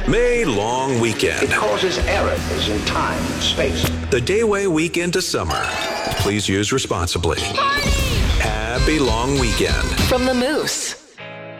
May long weekend. It causes errors in time and space. The Dayway week into summer. Please use responsibly. Happy long weekend. From the Moose.